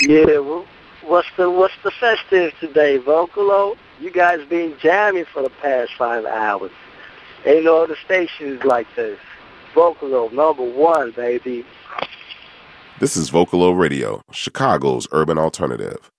Yeah, well, what's the festive today, Vocalo? You guys been jamming for the past 5 hours. Ain't no other stations like this. Vocalo #1, baby. This is Vocalo Radio, Chicago's urban alternative.